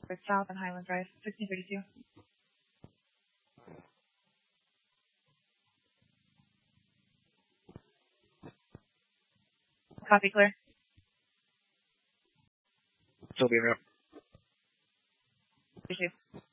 South on Highland Drive, 1632. Copy, clear. Still being up. You too.